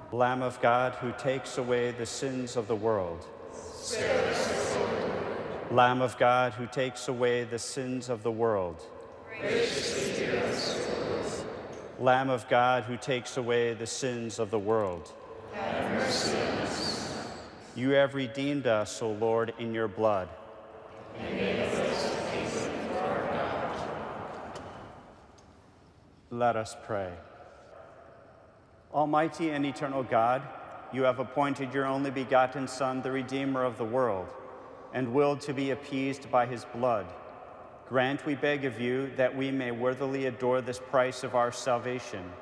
Lamb of God, who takes away the sins of the world. Spare us, Lord. Lamb of God, who takes away the sins of the world. Graciously hear us, Lord. Lamb of God, who takes away the sins of the world. Have mercy on us. You have redeemed us, O Lord, in your blood. And made us a kingdom for our God. Let us pray. Almighty and eternal God, you have appointed your only begotten Son, the Redeemer of the world, and willed to be appeased by his blood. Grant, we beg of you, that we may worthily adore this price of our salvation,